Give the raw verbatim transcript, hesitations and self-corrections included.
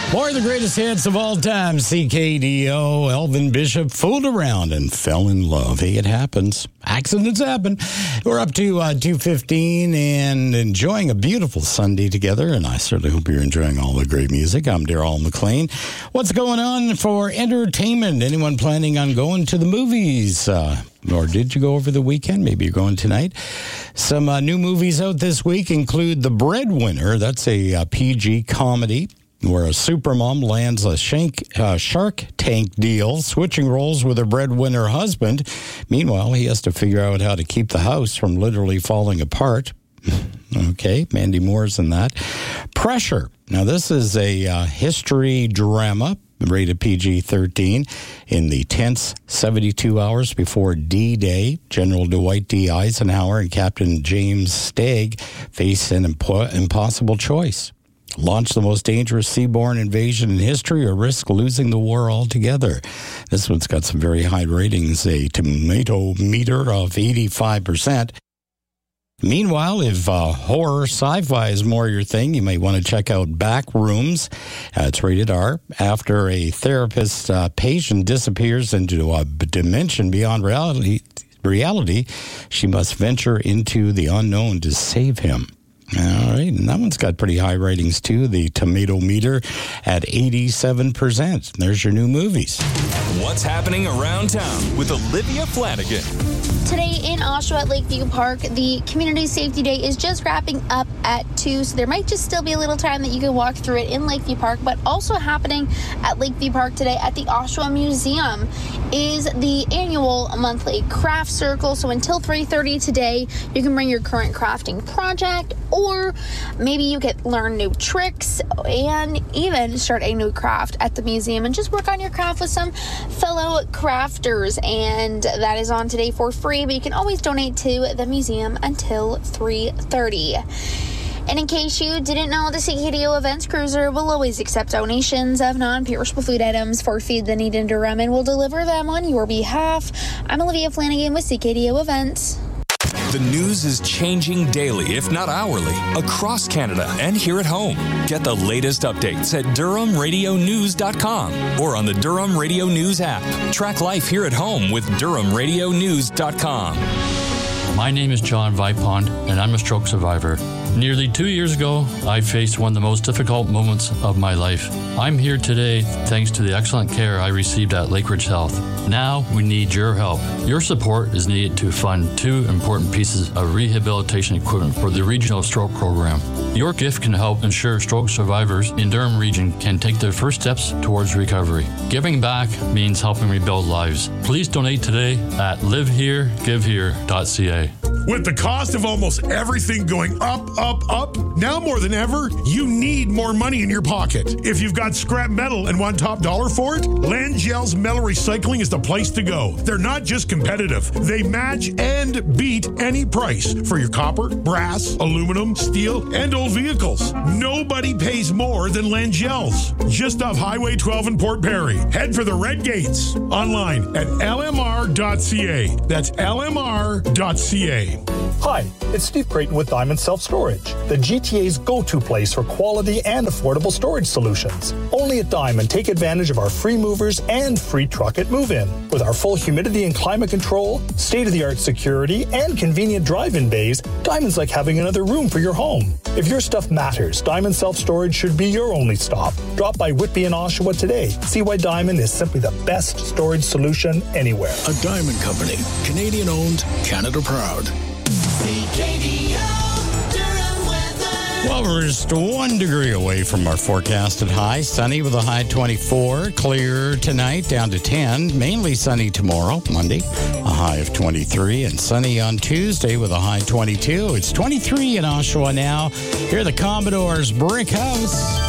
More of the greatest hits of all time. C K D O, Elvin Bishop fooled around and fell in love. Hey, it happens. Accidents happen. We're up to uh, two fifteen and enjoying a beautiful Sunday together, and I certainly hope you're enjoying all the great music. I'm Darrell McLean. What's going on for entertainment? Anyone planning on going to the movies? Uh, or did you go over the weekend? Maybe you're going tonight. Some uh, new movies out this week include The Breadwinner. That's a uh, P G comedy where a supermom lands a shank, uh, Shark Tank deal, switching roles with her breadwinner husband. Meanwhile, he has to figure out how to keep the house from literally falling apart. Okay, Mandy Moore's in that. Pressure. Now, this is a uh, history drama, rated P G thirteen. In the tense seventy-two hours before D-Day, General Dwight D. Eisenhower and Captain James Stagg face an impo- impossible choice. Launch the most dangerous seaborne invasion in history or risk losing the war altogether. This one's got some very high ratings, a tomato meter of eighty-five percent. Meanwhile, if uh, horror sci-fi is more your thing, you may want to check out Backrooms. Uh, it's rated R. After a therapist uh, patient disappears into a dimension beyond reality, reality, she must venture into the unknown to save him. All right, and that one's got pretty high ratings, too. The tomato meter at eighty-seven percent. There's your new movies. What's happening around town with Olivia Flanagan? Today in Oshawa at Lakeview Park, the Community Safety Day is just wrapping up at two, so there might just still be a little time that you can walk through it in Lakeview Park, but also happening at Lakeview Park today at the Oshawa Museum is the annual monthly craft circle. So until three thirty today, you can bring your current crafting project, or maybe you could learn new tricks and even start a new craft at the museum and just work on your craft with some fellow crafters. And that is on today for free, but you can always donate to the museum until three thirty. And in case you didn't know, the C K D O Events Cruiser will always accept donations of non-perishable food items for Feed the Need in Durham and will deliver them on your behalf. I'm Olivia Flanagan with C K D O Events. The news is changing daily, if not hourly, across Canada and here at home. Get the latest updates at Durham Radio News dot com or on the Durham Radio News app. Track life here at home with Durham Radio News dot com. My name is John Vipond, and I'm a stroke survivor. Nearly two years ago, I faced one of the most difficult moments of my life. I'm here today thanks to the excellent care I received at Lakeridge Health. Now we need your help. Your support is needed to fund two important pieces of rehabilitation equipment for the Regional Stroke Program. Your gift can help ensure stroke survivors in Durham Region can take their first steps towards recovery. Giving back means helping rebuild lives. Please donate today at live here give here dot c a. With the cost of almost everything going up, up, up, now more than ever, you need more money in your pocket. If you've got scrap metal and want top dollar for it, Langel's Metal Recycling is the place to go. They're not just competitive. They match and beat any price for your copper, brass, aluminum, steel, and old vehicles. Nobody pays more than Langel's. Just off Highway twelve in Port Perry. Head for the Red Gates. Online at L M R dot c a. That's L M R dot c a. Hi, it's Steve Creighton with Diamond Self-Storage, the G T A's go-to place for quality and affordable storage solutions. Only at Diamond, take advantage of our free movers and free truck at move-in. With our full humidity and climate control, state-of-the-art security, and convenient drive-in bays, Diamond's like having another room for your home. If your stuff matters, Diamond Self-Storage should be your only stop. Drop by Whitby and Oshawa today. See why Diamond is simply the best storage solution anywhere. A Diamond Company, Canadian-owned, Canada proud. Well, we're just one degree away from our forecasted high. Sunny with a high twenty-four. Clear tonight down to ten. Mainly sunny tomorrow, Monday, a high of twenty-three. And sunny on Tuesday with a high twenty-two. It's twenty-three in Oshawa now. Here are the Commodores' Brick House.